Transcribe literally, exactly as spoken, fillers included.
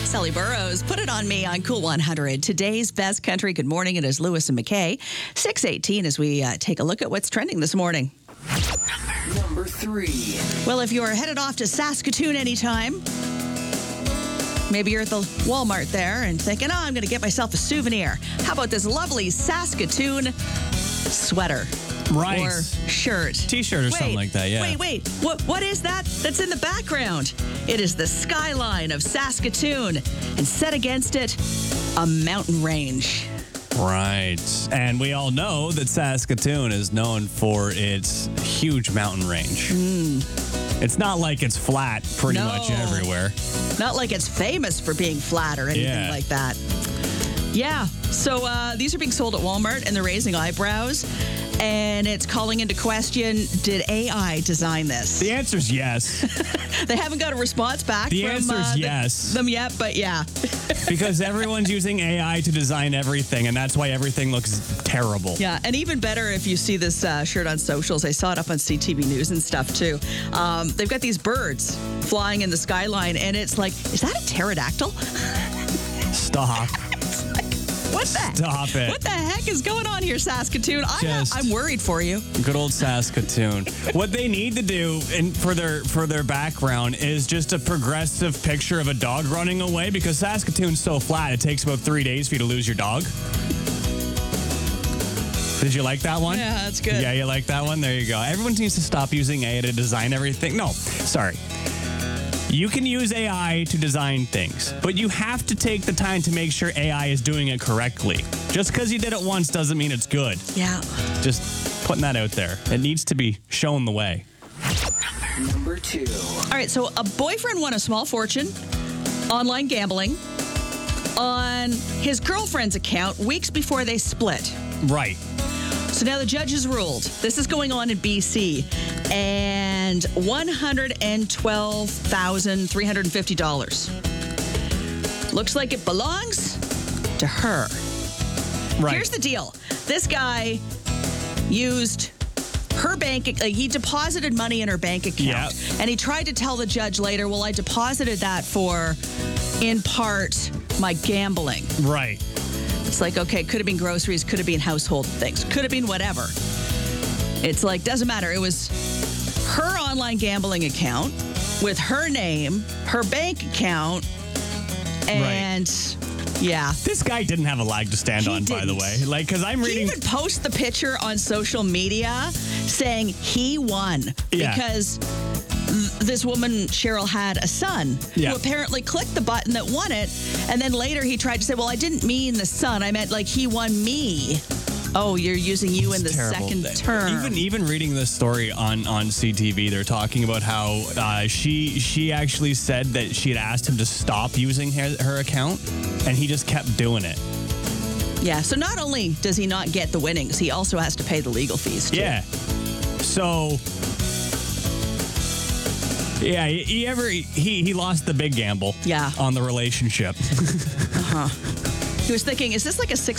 Sally Burrows, Put It On Me on Cool one hundred. Today's best country. Good morning. It is Lewis and McKay. six eighteen as we uh, take a look at what's trending this morning. Number, number three. Well, if you're headed off to Saskatoon anytime, maybe you're at the Walmart there and thinking, oh, I'm going to get myself a souvenir. How about this lovely Saskatoon sweater? Right. Or shirt. T-shirt or wait, something like that, yeah. Wait, wait. What, what is that that's in the background? It is the skyline of Saskatoon. And set against it, a mountain range. Right. And we all know that Saskatoon is known for its huge mountain range. Mm. It's not like it's flat pretty No. much everywhere. Not like it's famous for being flat or anything Yeah. like that. Yeah. So uh, these are being sold at Walmart, and they're raising eyebrows. And it's calling into question, did A I design this? The answer is yes. They haven't got a response back The from answer is uh, the- yes. them yet, but yeah. Because everyone's using A I to design everything, and that's why everything looks terrible. Yeah, and even better if you see this uh, shirt on socials. I saw it up on C T V News and stuff, too. Um, they've got these birds flying in the skyline, and it's like, is that a pterodactyl? Stop. What the Stop it. What the heck is going on here, Saskatoon? I'm, Just- I'm worried for you. Good old Saskatoon. What they need to do in, for their for their background is just a progressive picture of a dog running away, because Saskatoon's so flat, it takes about three days for you to lose your dog. Did you like that one? Yeah, that's good. Yeah, you like that one? There you go. Everyone needs to stop using A I to design everything. No, sorry. You can use A I to design things, but you have to take the time to make sure A I is doing it correctly. Just because you did it once doesn't mean it's good. Yeah. Just putting that out there. It needs to be shown the way. Number, number two. All right, so a boyfriend won a small fortune online gambling on his girlfriend's account weeks before they split. Right. So now the judge has ruled. This is going on in B C. And one hundred twelve thousand three hundred fifty dollars. Looks like it belongs to her. Right. Here's the deal. This guy used her bank, like he deposited money in her bank account. Yeah. And he tried to tell the judge later, well, I deposited that for, in part, my gambling. Right. It's like, okay, could have been groceries, could have been household things, could have been whatever. It's like, doesn't matter. It was her online gambling account with her name, her bank account, and yeah. This guy didn't have a leg to stand He on, by the didn't. way. Like, because I'm He reading. even post the picture on social media saying he won Yeah. because th- this woman, Cheryl, had a son Yeah. who apparently clicked the button that won it. And then later he tried to say, well, I didn't mean the son. I meant like he won me. Oh, you're using you in the It's terrible. second term. Even even reading this story on, on C T V, they're talking about how uh, she she actually said that she had asked him to stop using her, her account, and he just kept doing it. Yeah, so not only does he not get the winnings, he also has to pay the legal fees, too. Yeah. So, yeah, he, he ever he he lost the big gamble. Yeah. On the relationship. He was thinking, is this like a